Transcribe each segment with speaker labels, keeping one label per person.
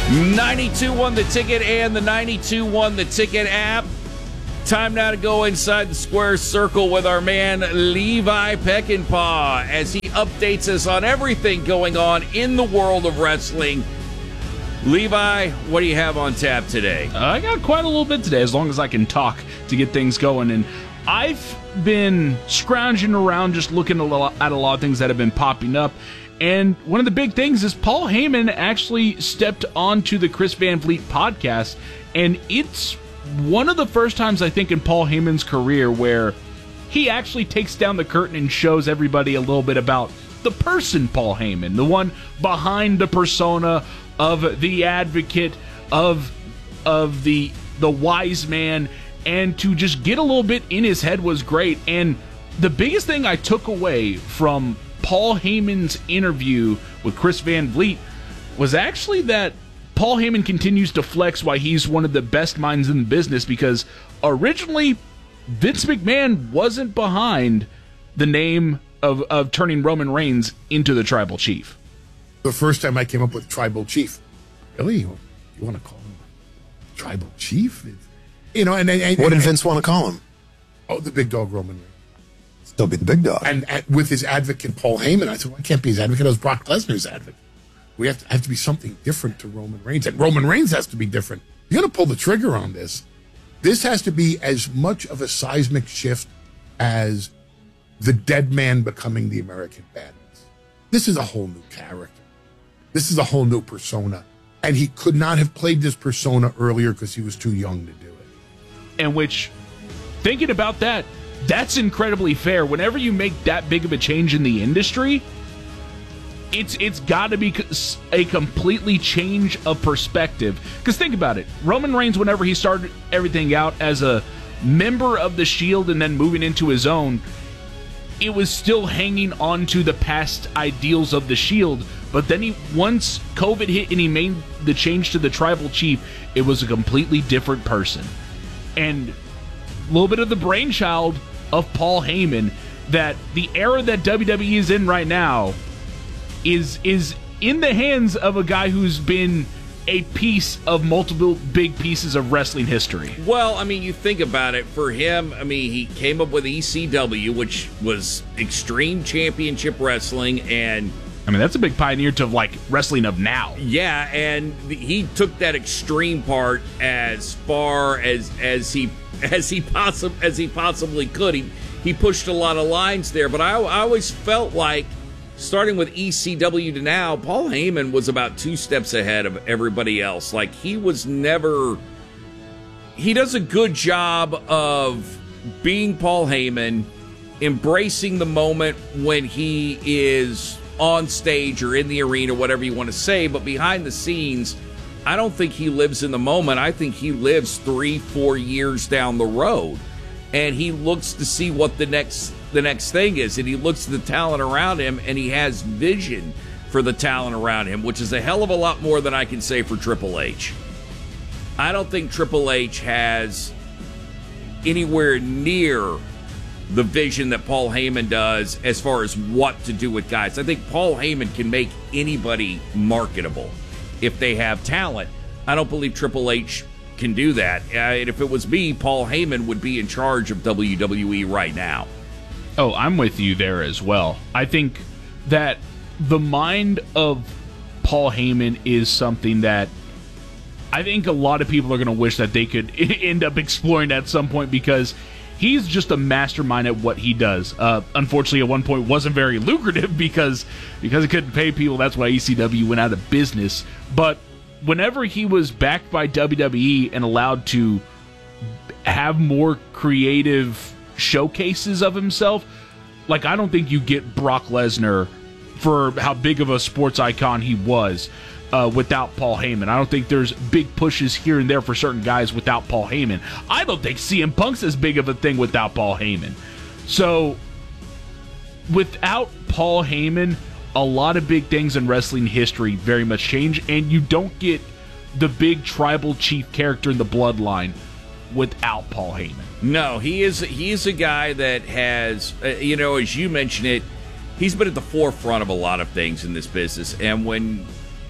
Speaker 1: 92.1 The Ticket and the 92.1 The Ticket app. Time now to go inside the square circle with our man Levi Peckinpah as he updates us on everything going on in the world of wrestling. Levi, what do you have on tap today?
Speaker 2: I got quite a little bit today, as long as I can talk to get things going. And I've been scrounging around just looking at a lot of things that have been popping up. And one of the big things is Paul Heyman actually stepped onto the Chris Van Vliet podcast. And it's one of the first times, I think, in Paul Heyman's career where he actually takes down the curtain and shows everybody a little bit about the person Paul Heyman, the one behind the persona of the advocate, of the wise man, and to just get a little bit in his head was great. And the biggest thing I took away from Paul Heyman's interview with Chris Van Vliet was actually that Paul Heyman continues to flex why he's one of the best minds in the business, because originally Vince McMahon wasn't behind the name of turning Roman Reigns into the Tribal Chief.
Speaker 3: The first time I came up with Tribal Chief, really? You want to call him Tribal Chief? And what
Speaker 4: did Vince want to call him?
Speaker 3: Oh, the big dog Roman Reigns.
Speaker 4: Still be the big dog.
Speaker 3: And with his advocate Paul Heyman, I said, well, I can't be his advocate. I was Brock Lesnar's advocate. We have to be something different to Roman Reigns, and Roman Reigns has to be different. You're going to pull the trigger on this. This has to be as much of a seismic shift as the dead man becoming the American Badass. This is a whole new character. This is a whole new persona. And he could not have played this persona earlier because he was too young to do it.
Speaker 2: And which, thinking about that, that's incredibly fair. Whenever you make that big of a change in the industry, it's got to be a completely change of perspective. Because think about it. Roman Reigns, whenever he started everything out as a member of the Shield and then moving into his own, it was still hanging on to the past ideals of the Shield. But then once COVID hit and he made the change to the Tribal Chief, it was a completely different person. And a little bit of the brainchild of Paul Heyman, that the era that WWE is in right now is in the hands of a guy who's been a piece of multiple big pieces of wrestling history.
Speaker 1: Well, I mean, you think about it. For him, I mean, he came up with ECW, which was Extreme Championship Wrestling, and
Speaker 2: I mean, that's a big pioneer to, like, wrestling of now.
Speaker 1: Yeah, and he took that extreme part as far as he possibly could. He pushed a lot of lines there, but I always felt like, starting with ECW to now, Paul Heyman was about 2 steps ahead of everybody else. Like, he does a good job of being Paul Heyman, embracing the moment when he is on stage or in the arena, whatever you want to say, but behind the scenes, I don't think he lives in the moment. I think he lives 3-4 years down the road, and he looks to see what the next thing is, and he looks at the talent around him, and he has vision for the talent around him, which is a hell of a lot more than I can say for Triple H. I don't think Triple H has anywhere near the vision that Paul Heyman does as far as what to do with guys. I think Paul Heyman can make anybody marketable if they have talent. I don't believe Triple H can do that. And if it was me, Paul Heyman would be in charge of WWE right now.
Speaker 2: Oh, I'm with you there as well. I think that the mind of Paul Heyman is something that I think a lot of people are going to wish that they could end up exploring at some point, because he's just a mastermind at what he does. Unfortunately, at one point, wasn't very lucrative because he couldn't pay people. That's why ECW went out of business. But whenever he was backed by WWE and allowed to have more creative showcases of himself, like, I don't think you get Brock Lesnar for how big of a sports icon he was without Paul Heyman. I don't think there's big pushes here and there for certain guys without Paul Heyman. I don't think CM Punk's as big of a thing without Paul Heyman. So, without Paul Heyman, a lot of big things in wrestling history very much change, and you don't get the big Tribal Chief character in the bloodline without Paul Heyman.
Speaker 1: No, he is a guy that has, as you mentioned it, he's been at the forefront of a lot of things in this business. And when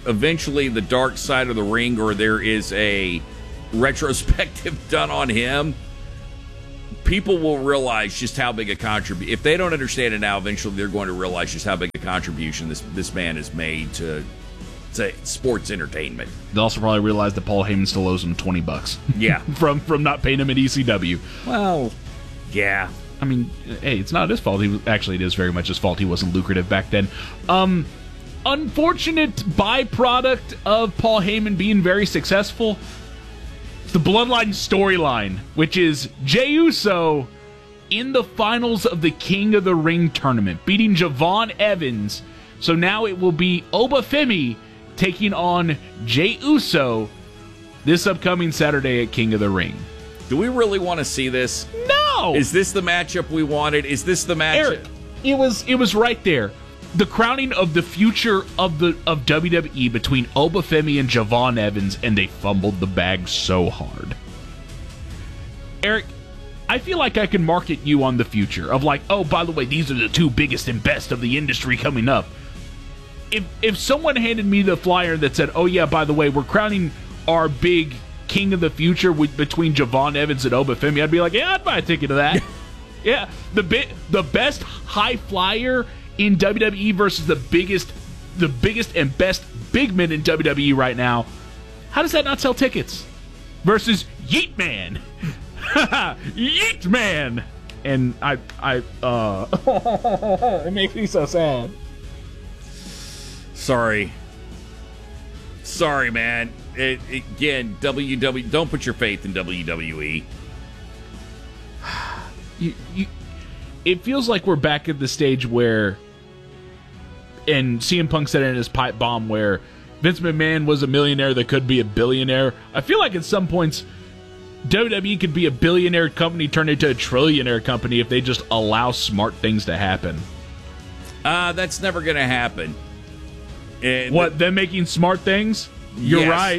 Speaker 1: eventually the dark side of the ring, or there is a retrospective done on him, people will realize just how big a contribution. If they don't understand it now, eventually they're going to realize just how big a contribution this man has made to sports entertainment.
Speaker 2: They'll also probably realize that Paul Heyman still owes them $20.
Speaker 1: Yeah,
Speaker 2: from not paying him at ECW.
Speaker 1: Well, yeah.
Speaker 2: I mean, hey, it's not his fault. Actually, it is very much his fault. He wasn't lucrative back then. Unfortunate byproduct of Paul Heyman being very successful. It's the Bloodline storyline, which is Jey Uso in the finals of the King of the Ring tournament, beating Javon Evans. So now it will be Obafemi taking on Jey Uso this upcoming Saturday at King of the Ring.
Speaker 1: Do we really want to see this?
Speaker 2: No!
Speaker 1: Is this the matchup we wanted? Is this the matchup?
Speaker 2: Eric, it was right there. The crowning of the future of WWE between Obafemi and Javon Evans, and they fumbled the bag so hard. Eric, I feel like I can market you on the future of like, oh, by the way, these are the two biggest and best of the industry coming up. If someone handed me the flyer that said, oh yeah, by the way, we're crowning our big King of the Future between Javon Evans and Obafemi, I'd be like, yeah, I'd buy a ticket to that. Yeah, the best high flyer in WWE versus the biggest and best big men in WWE right now. How does that not sell tickets? Versus Yeet Man. Yeet Man. And it makes me so sad.
Speaker 1: Sorry, man. Again, WWE. Don't put your faith in WWE.
Speaker 2: It feels like we're back at the stage where, and CM Punk said it in his pipe bomb, where Vince McMahon was a millionaire that could be a billionaire. I feel like at some points WWE could be a billionaire company turned into a trillionaire company if they just allow smart things to happen.
Speaker 1: That's never going to happen.
Speaker 2: Them making smart things? You're
Speaker 1: yes,
Speaker 2: right.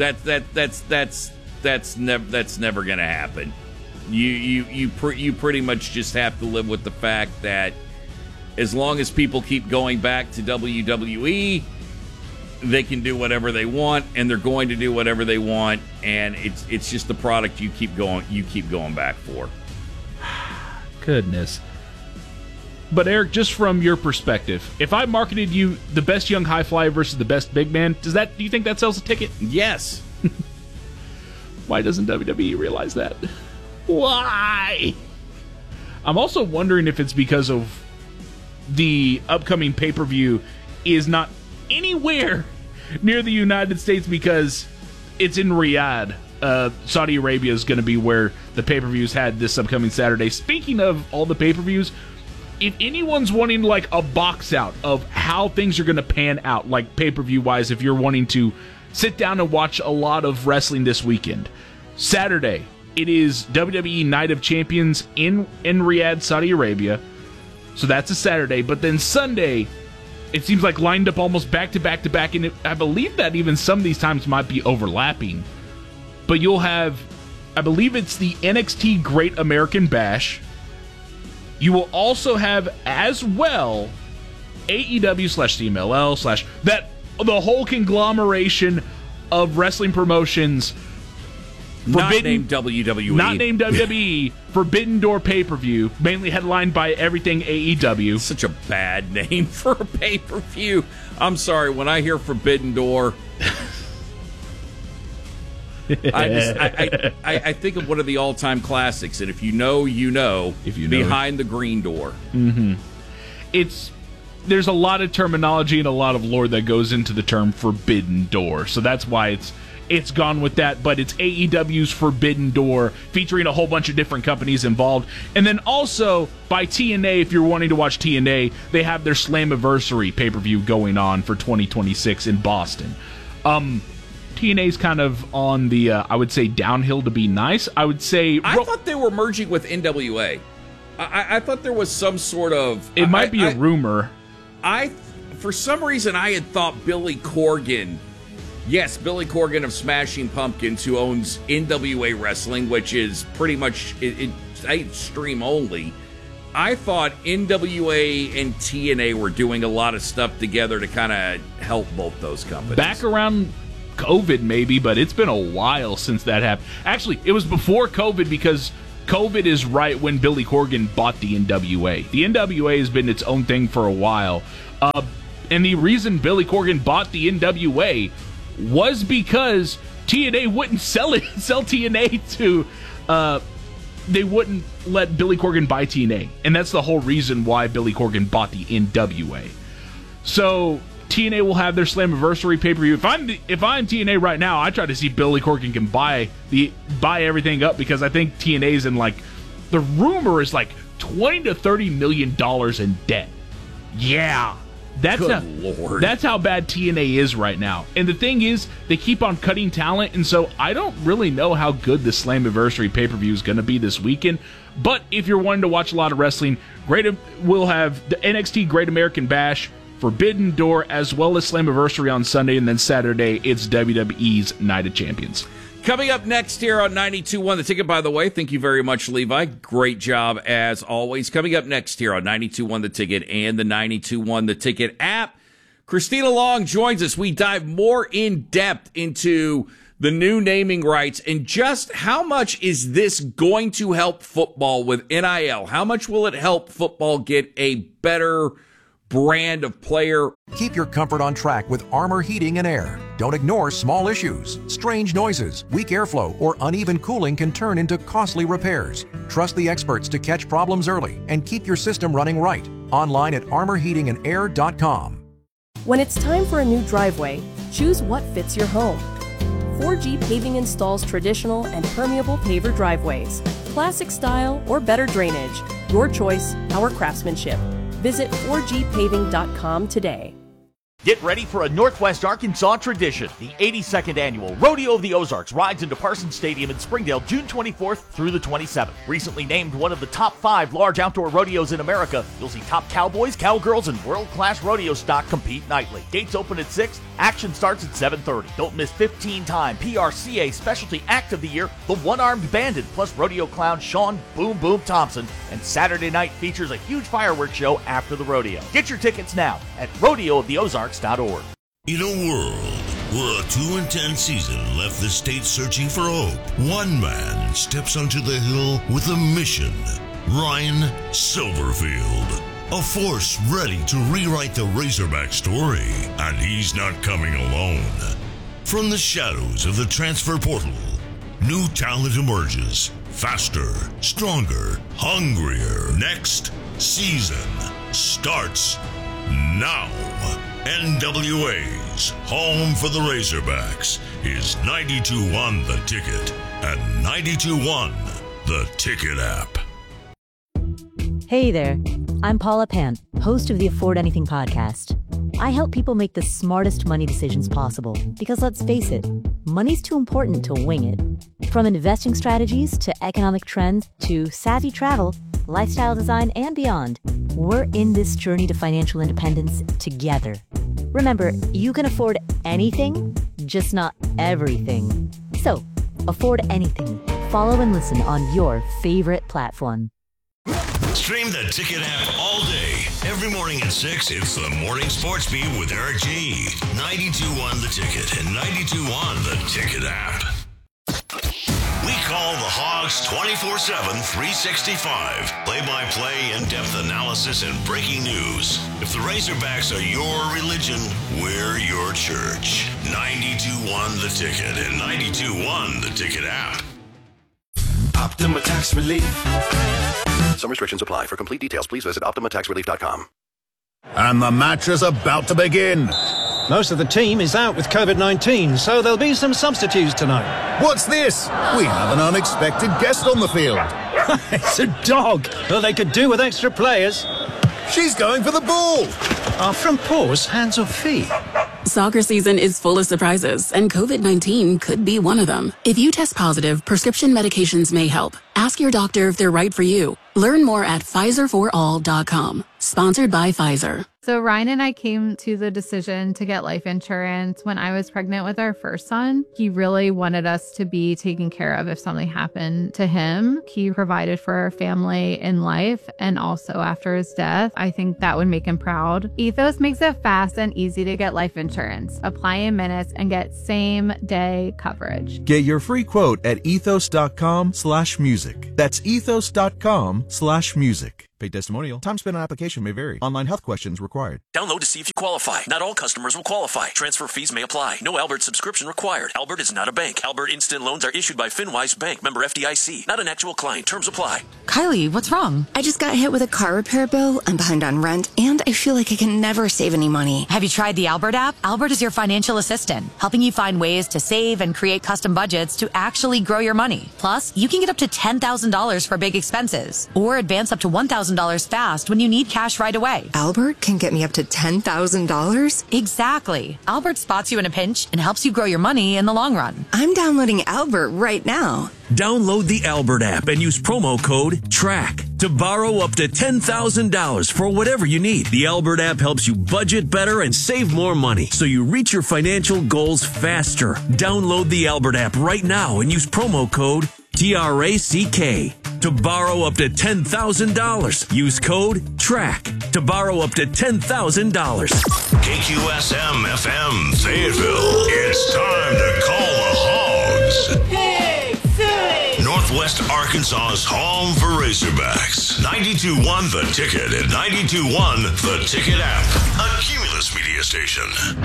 Speaker 1: That's never going to happen. You pretty much just have to live with the fact that as long as people keep going back to WWE, they can do whatever they want, and they're going to do whatever they want, and it's just the product you keep going back for.
Speaker 2: Goodness. But Eric, just from your perspective, if I marketed you the best young high flyer versus the best big man, do you think that sells a ticket?
Speaker 1: Yes.
Speaker 2: Why doesn't WWE realize that? Why? I'm also wondering if it's because of the upcoming pay-per-view is not anywhere near the United States because it's in Riyadh. Saudi Arabia is going to be where the pay-per-views had this upcoming Saturday. Speaking of all the pay-per-views, if anyone's wanting like a box out of how things are going to pan out, like pay-per-view wise, if you're wanting to sit down and watch a lot of wrestling this weekend, Saturday, it is WWE Night of Champions in Riyadh, Saudi Arabia. So that's a Saturday. But then Sunday, it seems like lined up almost back to back to back. And I believe that even some of these times might be overlapping. But you'll have, I believe it's the NXT Great American Bash. You will also have as well AEW/CMLL/ the whole conglomeration of wrestling promotions.
Speaker 1: Not named WWE.
Speaker 2: Not named WWE. Forbidden Door pay-per-view, mainly headlined by everything AEW.
Speaker 1: Such a bad name for a pay-per-view. I'm sorry, when I hear Forbidden Door, I think of one of the all-time classics, and if you know, you know. Behind the Green Door.
Speaker 2: Mm-hmm. There's a lot of terminology and a lot of lore that goes into the term Forbidden Door, so that's why it's gone with that, but it's AEW's Forbidden Door, featuring a whole bunch of different companies involved. And then also, by TNA, if you're wanting to watch TNA, they have their Slammiversary pay-per-view going on for 2026 in Boston. TNA's kind of on the, I would say, downhill to be nice. I would say...
Speaker 1: I thought they were merging with NWA. I thought there was some sort of...
Speaker 2: It might be a rumor.
Speaker 1: For some reason, I had thought Billy Corgan... Yes, Billy Corgan of Smashing Pumpkins, who owns NWA Wrestling, which is pretty much it's stream only. I thought NWA and TNA were doing a lot of stuff together to kind of help both those companies.
Speaker 2: Back around COVID, maybe, but it's been a while since that happened. Actually, it was before COVID because COVID is right when Billy Corgan bought the NWA. The NWA has been its own thing for a while. And the reason Billy Corgan bought the NWA was because TNA wouldn't sell TNA to... they wouldn't let Billy Corgan buy TNA. And that's the whole reason why Billy Corgan bought the NWA. So TNA will have their Slammiversary pay-per-view. If I'm TNA right now, I try to see Billy Corgan can buy everything up because I think TNA's in the rumor is $20 to $30 million in debt. Yeah.
Speaker 1: Lord.
Speaker 2: That's how bad TNA is right now. And the thing is, they keep on cutting talent, and so I don't really know how good the Slammiversary pay-per-view is going to be this weekend. But if you're wanting to watch a lot of wrestling, we'll have the NXT Great American Bash, Forbidden Door, as well as Slammiversary on Sunday, and then Saturday, it's WWE's Night of Champions.
Speaker 1: Coming up next here on 92.1 The Ticket, by the way, thank you very much, Levi. Great job as always. Coming up next here on 92.1 The Ticket and the 92.1 The Ticket app, Christina Long joins us. We dive more in depth into the new naming rights and just how much is this going to help football with NIL? How much will it help football get a better brand of player?
Speaker 5: Keep your comfort on track with Armor Heating and Air. Don't ignore small issues. Strange noises, weak airflow, or uneven cooling can turn into costly repairs. Trust the experts to catch problems early and keep your system running right. Online at armorheatingandair.com.
Speaker 6: When it's time for a new driveway, choose what fits your home. 4G Paving installs traditional and permeable paver driveways, classic style, or better drainage. Your choice, our craftsmanship. Visit 4gpaving.com today.
Speaker 7: Get ready for a Northwest Arkansas tradition. The 82nd annual Rodeo of the Ozarks rides into Parsons Stadium in Springdale June 24th through the 27th. Recently named one of the top 5 large outdoor rodeos in America, you'll see top cowboys, cowgirls, and world-class rodeo stock compete nightly. Gates open at 6, action starts at 7:30. Don't miss 15-time PRCA Specialty Act of the Year, the One-Armed Bandit, plus rodeo clown Sean Boom Boom Thompson, and Saturday night features a huge fireworks show after the rodeo. Get your tickets now at rodeooftheozarks.org.
Speaker 8: In a world where a 2-10 season left the state searching for hope, one man steps onto the hill with a mission. Ryan Silverfield, a force ready to rewrite the Razorback story, and he's not coming alone. From the shadows of the transfer portal, new talent emerges, faster, stronger, hungrier. Next season starts now. NWA's home for the Razorbacks is 92.1 The Ticket and 92.1 The Ticket app.
Speaker 9: Hey there, I'm Paula Pant, host of the Afford Anything podcast. I help people make the smartest money decisions possible because let's face it, money's too important to wing it. From investing strategies to economic trends to savvy travel, lifestyle design, and beyond, we're in this journey to financial independence together. Remember, you can afford anything, just not everything. So, afford anything. Follow and listen on your favorite platform.
Speaker 8: Stream the Ticket app all day. Every morning at 6, it's the Morning Sports Beat with Eric G. 92.1 The Ticket and 92.1 The Ticket app. We call the Hogs 24/7, 365. Play-by-play, in-depth analysis, and breaking news. If the Razorbacks are your religion, we're your church. 92.1 The Ticket and 92.1 The Ticket app.
Speaker 10: Optima Tax Relief.
Speaker 11: Some restrictions apply. For complete details, please visit OptimaTaxRelief.com.
Speaker 12: And the match is about to begin.
Speaker 13: Most of the team is out with COVID-19, so there'll be some substitutes tonight.
Speaker 12: What's this? We have an unexpected guest on the field.
Speaker 13: It's a dog. Well, they could do with extra players.
Speaker 12: She's going for the ball.
Speaker 13: Are front paws hands or feet?
Speaker 14: Soccer season is full of surprises, and COVID-19 could be one of them. If you test positive, prescription medications may help. Ask your doctor if they're right for you. Learn more at PfizerForAll.com. Sponsored by Pfizer.
Speaker 15: So Ryan and I came to the decision to get life insurance when I was pregnant with our first son. He really wanted us to be taken care of if something happened to him. He provided for our family in life and also after his death. I think that would make him proud. Ethos makes it fast and easy to get life insurance. Apply in minutes and get same-day coverage.
Speaker 16: Get your free quote at ethos.com/music. That's ethos.com/music. Paid testimonial. Time spent on application may vary. Online health questions required.
Speaker 17: Download to see if you qualify. Not all customers will qualify. Transfer fees may apply. No Albert subscription required. Albert is not a bank. Albert Instant Loans are issued by FinWise Bank. Member FDIC. Not an actual client. Terms apply.
Speaker 18: Kylie, what's wrong? I just got hit with a car repair bill. I'm behind on rent, and I feel like I can never save any money.
Speaker 19: Have you tried the Albert app? Albert is your financial assistant, helping you find ways to save and create custom budgets to actually grow your money. Plus, you can get up to $10,000 for big expenses, or advance up to $1,000 fast when you need cash right away.
Speaker 18: Albert can get me up to $10,000?
Speaker 19: Exactly. Albert spots you in a pinch and helps you grow your money in the long run.
Speaker 18: I'm downloading Albert right now.
Speaker 17: Download the Albert app and use promo code TRACK to borrow up to $10,000 for whatever you need. The Albert app helps you budget better and save more money so you reach your financial goals faster. Download the Albert app right now and use promo code TRACK to borrow up to $10,000. Use code TRACK to borrow up to $10,000.
Speaker 8: KQSM FM Fayetteville. It's time to call the Hogs.
Speaker 20: Hey, Philly!
Speaker 8: Northwest Arkansas's home for Razorbacks. 92.1 The Ticket and 92.1 The Ticket app. A Cumulus media station.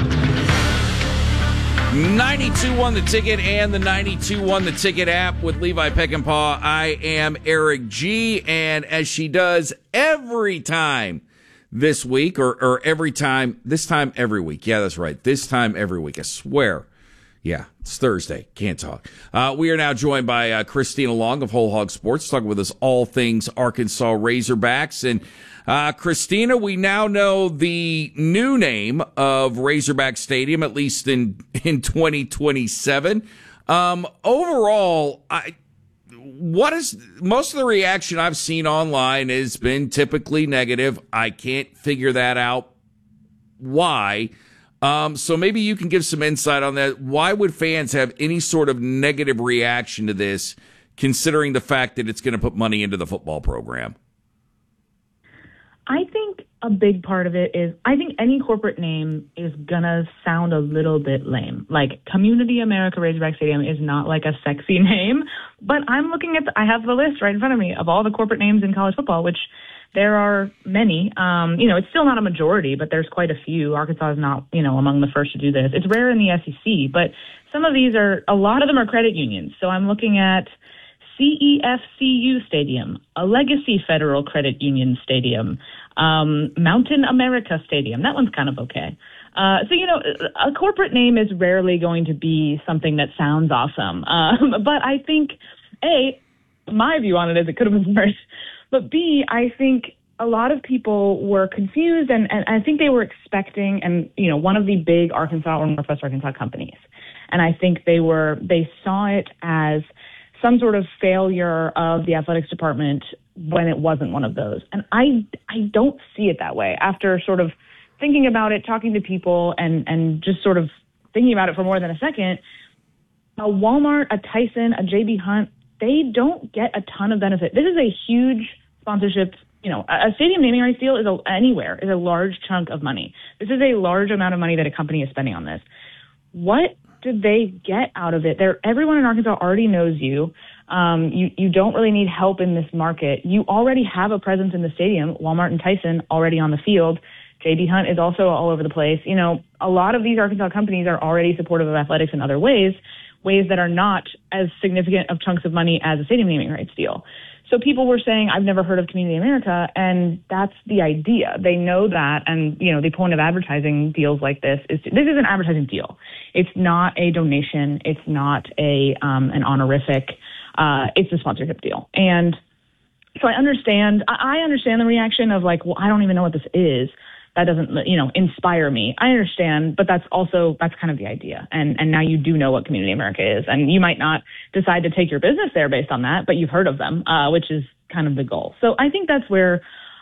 Speaker 1: 92.1 The Ticket and the 92.1 The Ticket app with Levi Peckinpah. I am Eric G. And as she does every time this week, or every time, this time every week. Yeah, that's right. This time every week. I swear. Yeah, it's Thursday. Can't talk. We are now joined by Christina Long of Whole Hog Sports, talking with us all things Arkansas Razorbacks. And Christina, we now know the new name of Razorback Stadium, at least in 2027. Overall, what is most of the reaction I've seen online has been typically negative. I can't figure that out. Why? So maybe you can give some insight on that. Why would fans have any sort of negative reaction to this, considering the fact that it's going to put money into the football program?
Speaker 21: I think a big part of it is I think any corporate name is going to sound a little bit lame. Like Community America Razorback Stadium is not like a sexy name, but I'm looking at I have the list right in front of me of all the corporate names in college football, which there are many. It's still not a majority, but there's quite a few. Arkansas is not, among the first to do this. It's rare in the SEC, but some of these a lot of them are credit unions. So I'm looking at CEFCU Stadium, a Legacy Federal Credit Union Stadium, Mountain America Stadium. That one's kind of okay. A corporate name is rarely going to be something that sounds awesome. But I think, A, my view on it is it could have been worse. But B, I think a lot of people were confused, and I think they were expecting, one of the big Arkansas or Northwest Arkansas companies. And I think they saw it as some sort of failure of the athletics department when it wasn't one of those. And I don't see it that way. After sort of thinking about it, talking to people, and just sort of thinking about it for more than a second, a Walmart, a Tyson, a J.B. Hunt, they don't get a ton of benefit. This is a huge sponsorship. A stadium naming rights deal is a large chunk of money. This is a large amount of money that a company is spending on this. What did they get out of it? Everyone in Arkansas already knows you. You don't really need help in this market. You already have a presence in the stadium. Walmart and Tyson already on the field. J.B. Hunt is also all over the place. A lot of these Arkansas companies are already supportive of athletics in other ways that are not as significant of chunks of money as a stadium naming rights deal. So people were saying, I've never heard of Community America, and that's the idea. They know that, and, the point of advertising deals like this is an advertising deal. It's not a donation. It's not an honorific. It's a sponsorship deal. And so I understand the reaction of like, well, I don't even know what this is. That doesn't, inspire me. I understand, but that's kind of the idea. And now you do know what Community America is. And you might not decide to take your business there based on that, but you've heard of them, which is kind of the goal. So I think that's where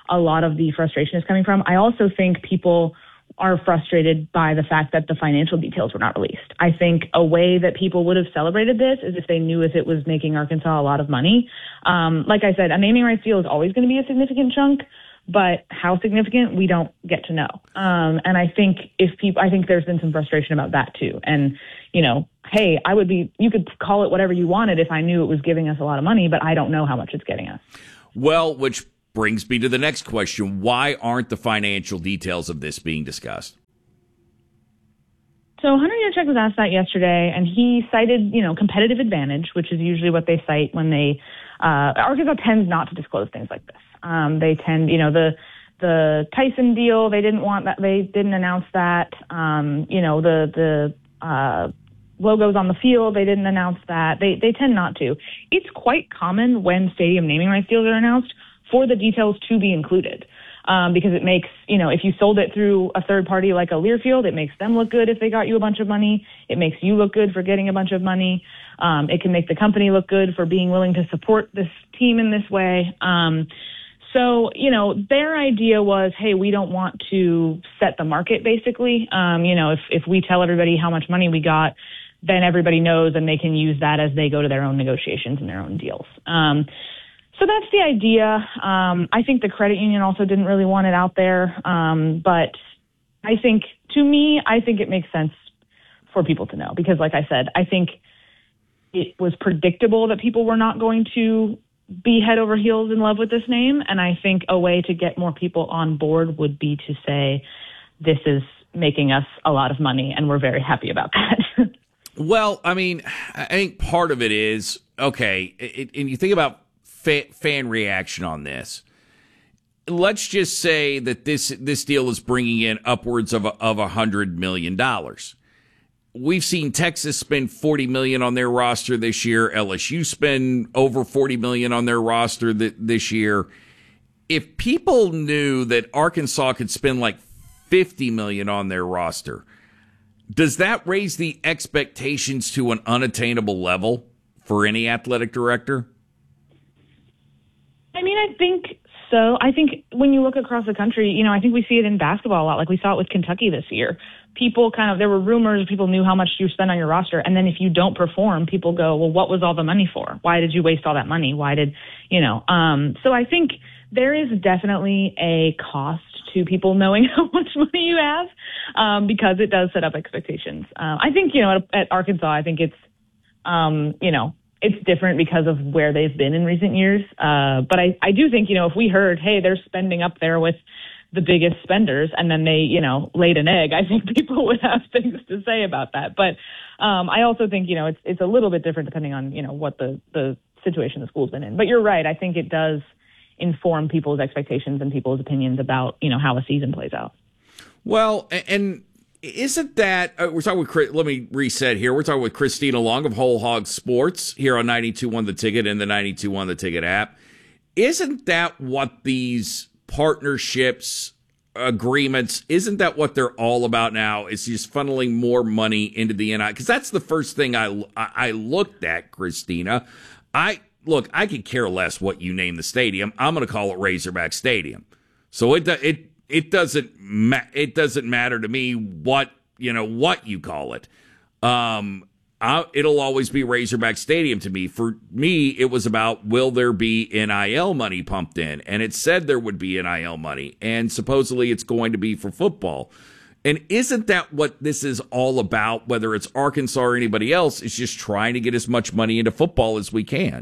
Speaker 21: a lot of the frustration is coming from. I also think people are frustrated by the fact that the financial details were not released. I think a way that people would have celebrated this is if they knew if it was making Arkansas a lot of money. Like I said, a naming rights deal is always going to be a significant chunk, but how significant, we don't get to know. And I think I think there's been some frustration about that too. And, you know, hey, you could call it whatever you wanted if I knew it was giving us a lot of money, but I don't know how much it's getting us.
Speaker 1: Well, which brings me to the next question. Why aren't the financial details of this being discussed?
Speaker 21: So Hunter Yurchek was asked that yesterday, and he cited, you know, competitive advantage, which is usually what they cite when they, Arkansas tends not to disclose things like this. They tend, you know, the Tyson deal, they didn't want that, they didn't announce that. You know, the logos on the field, they didn't announce that. They tend not to. It's quite common when stadium naming rights deals are announced for the details to be included. Because it makes, you know, if you sold it through a third party like a Learfield, it makes them look good if they got you a bunch of money. It makes you look good for getting a bunch of money. It can make the company look good for being willing to support this team in this way. So, you know, their idea was, hey, we don't want to set the market, basically. You know, if we tell everybody how much money we got, then everybody knows and they can use that as they go to their own negotiations and their own deals. So that's the idea. I think the credit union also didn't really want it out there. But I think it makes sense for people to know because, like I said, I think it was predictable that people were not going to be head over heels in love with this name. And I think a way to get more people on board would be to say, this is making us a lot of money and we're very happy about that.
Speaker 1: Well, I mean, I think part of it is, okay, and you think about fan reaction on this. Let's just say that this deal is bringing in upwards of $100 million. We've seen Texas spend $40 million on their roster this year. LSU spend over $40 million on their roster this year. If people knew that Arkansas could spend like $50 million on their roster, does that raise the expectations to an unattainable level for any athletic director?
Speaker 21: I mean, I think so. I think when you look across the country, you know, I think we see it in basketball a lot. Like we saw it with Kentucky this year. People there were rumors, people knew how much you spend on your roster. And then if you don't perform, people go, well, what was all the money for? Why did you waste all that money? Why did, you know, so I think there is definitely a cost to people knowing how much money you have, because it does set up expectations. I think, you know, at Arkansas, I think it's, you know, it's different because of where they've been in recent years. But I do think, you know, if we heard, hey, they're spending up there with the biggest spenders and then they, you know, laid an egg, I think people would have things to say about that. But I also think, you know, it's a little bit different depending on, you know, what the situation the school's been in. But you're right. I think it does inform people's expectations and people's opinions about, you know, how a season plays out.
Speaker 1: Well, and isn't that we're talking with let me reset here. We're talking with Christina Long of Whole Hog Sports here on 92.1 The Ticket and the 92.1 The Ticket app. Isn't that what these partnerships, agreements, isn't that what they're all about now? It's just funneling more money into the NIL? Because that's the first thing I looked at, Christina. I could care less what you name the stadium. I'm going to call it Razorback Stadium. So it doesn't matter to me what you call it. It'll always be Razorback Stadium to me. For me, it was about, will there be NIL money pumped in? And it said there would be NIL money, and supposedly it's going to be for football. And isn't that what this is all about, whether it's Arkansas or anybody else? It's just trying to get as much money into football as we can.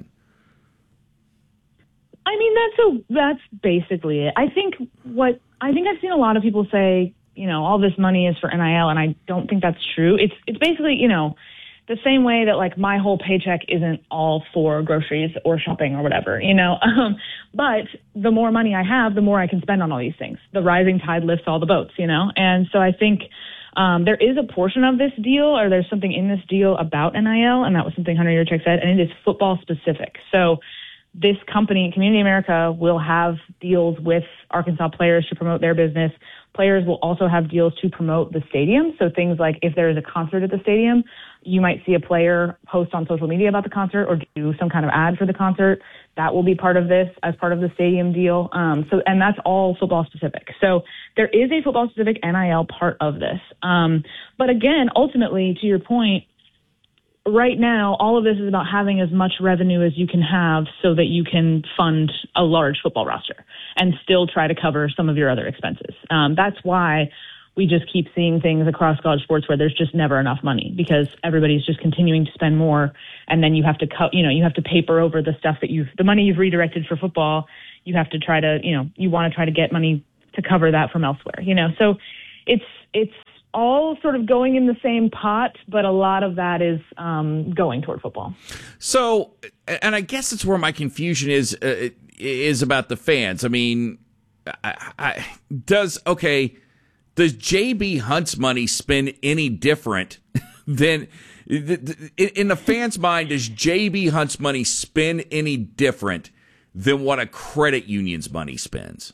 Speaker 21: I mean, that's basically it. I think I've seen a lot of people say, you know, all this money is for NIL, and I don't think that's true. It's basically, you know, the same way that like my whole paycheck isn't all for groceries or shopping or whatever, you know. But the more money I have, the more I can spend on all these things. The rising tide lifts all the boats, you know. And so I think there is a portion of this deal, or there's something in this deal about NIL, and that was something Hunter Yurchek said, and it is football specific. So this company, Community America, will have deals with Arkansas players to promote their business. players will also have deals to promote the stadium. So things like if there is a concert at the stadium, you might see a player post on social media about the concert or do some kind of ad for the concert. That will be part of this as part of the stadium deal. And that's all football specific. So there is a football specific NIL part of this. But again, ultimately, to your point, right now, all of this is about having as much revenue as you can have so that you can fund a large football roster and still try to cover some of your other expenses. That's why we just keep seeing things across college sports where there's just never enough money because everybody's just continuing to spend more. And then you have to you have to paper over the stuff that the money you've redirected for football. You have to try to, you want to try to get money to cover that from elsewhere, So it's all sort of going in the same pot, but a lot of that is going toward football.
Speaker 1: So, and I guess that's where my confusion is about the fans. I mean, does J.B. Hunt's money spend any different than in the fans' mind? Does J.B. Hunt's money spend any different than what a credit union's money spends?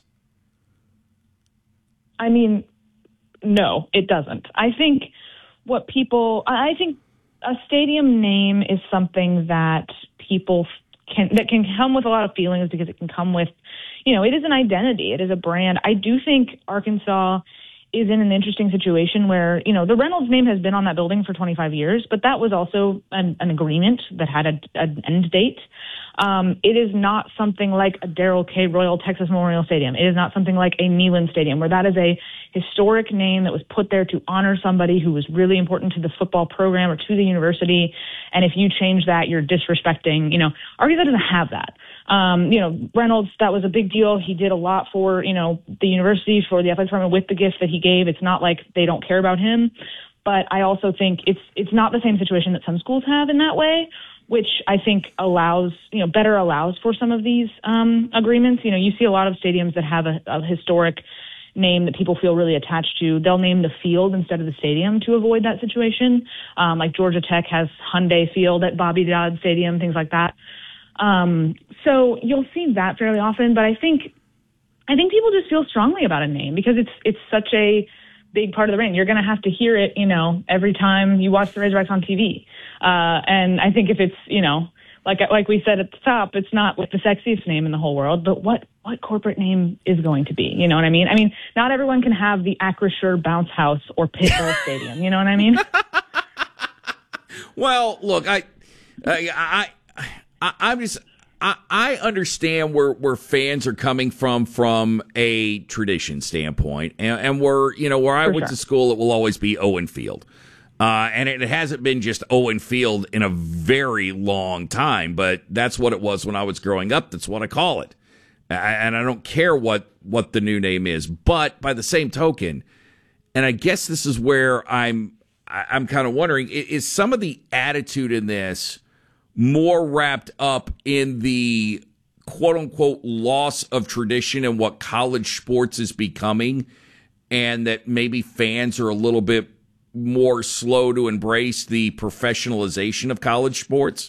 Speaker 21: I mean, no, it doesn't. I think a stadium name is something that people can come with a lot of feelings because it can come with, it is an identity. It is a brand. I do think Arkansas is in an interesting situation where, the Reynolds name has been on that building for 25 years, but that was also an agreement that had an end date. It is not something like a Darrell K. Royal Texas Memorial Stadium. It is not something like a Neyland Stadium, where that is a historic name that was put there to honor somebody who was really important to the football program or to the university. And if you change that, you're disrespecting, Arkansas doesn't have that. Reynolds, that was a big deal. He did a lot for, the university, for the athletic department with the gift that he gave. It's not like they don't care about him. But I also think it's not the same situation that some schools have in that way, which I think better allows for some of these agreements. You see a lot of stadiums that have a historic name that people feel really attached to. They'll name the field instead of the stadium to avoid that situation. Like Georgia Tech has Hyundai Field at Bobby Dodd Stadium, things like that. So you'll see that fairly often, but I think people just feel strongly about a name because it's such a big part of the brand. You're going to have to hear it, every time you watch the Razorbacks on TV. And I think if it's, like we said at the top, it's not like the sexiest name in the whole world, but what corporate name is going to be? You know what I mean? I mean, not everyone can have the Acrisure Bounce House or Pitbull Stadium. You know what I mean?
Speaker 1: Well, look, I understand where fans are coming from a tradition standpoint, and where I went to school, it will always be Owen Field, and it hasn't been just Owen Field in a very long time, but that's what it was when I was growing up. That's what I call it, and I don't care what the new name is. But by the same token, and I guess this is where I'm kind of wondering, is some of the attitude in this more wrapped up in the quote-unquote loss of tradition and what college sports is becoming, and that maybe fans are a little bit more slow to embrace the professionalization of college sports?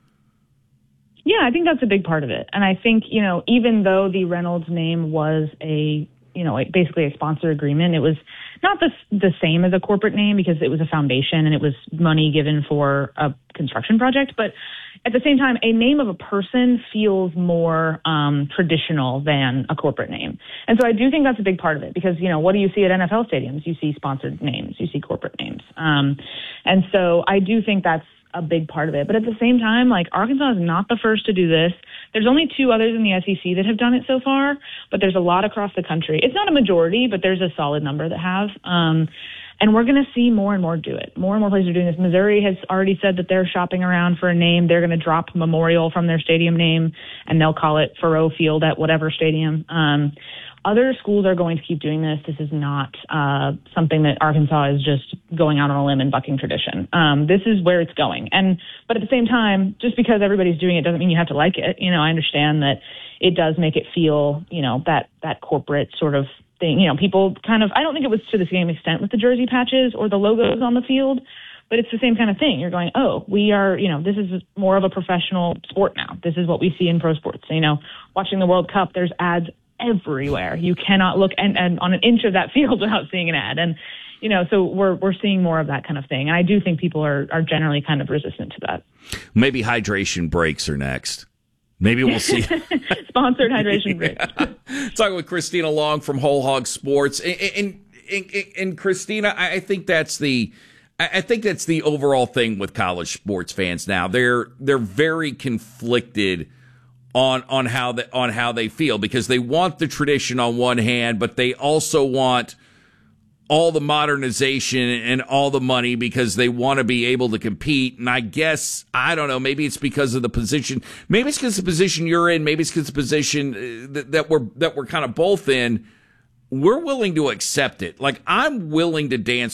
Speaker 21: Yeah, I think that's a big part of it. And I think, even though the Reynolds name was basically a sponsor agreement, it was not the same as a corporate name because it was a foundation and it was money given for a construction project. But at the same time, a name of a person feels more traditional than a corporate name. And so I do think that's a big part of it because, what do you see at NFL stadiums? You see sponsored names, you see corporate names. And so I do think that's a big part of it. But at the same time, Arkansas is not the first to do this. There's only 2 others in the SEC that have done it so far, but there's a lot across the country. It's not a majority, but there's a solid number that have. And we're going to see more and more do it. More and more places are doing this. Missouri has already said that they're shopping around for a name. They're going to drop Memorial from their stadium name, and they'll call it Faurot Field at whatever stadium. Other schools are going to keep doing this. This is not something that Arkansas is just going out on a limb and bucking tradition. This is where it's going. But at the same time, just because everybody's doing it doesn't mean you have to like it. I understand that it does make it feel, that corporate sort of thing. People kind of, I don't think it was to the same extent with the jersey patches or the logos on the field, but it's the same kind of thing. You're going, oh, we are, this is more of a professional sport now. This is what we see in pro sports. Watching the World Cup, there's ads everywhere. You cannot look and on an inch of that field without seeing an ad. And, so we're seeing more of that kind of thing. And I do think people are generally kind of resistant to that.
Speaker 1: Maybe hydration breaks are next. Maybe we'll see.
Speaker 21: Sponsored hydration breaks.
Speaker 1: Talking with Christina Long from Whole Hog Sports. And Christina, I think that's the overall thing with college sports fans now. They're very conflicted on how they feel, because they want the tradition on one hand, but they also want all the modernization and all the money because they want to be able to compete. And I guess, I don't know, maybe it's because of the position. Maybe it's because of the position you're in. Maybe it's because of the position that we're kind of both in. We're willing to accept it. Like, I'm willing to dance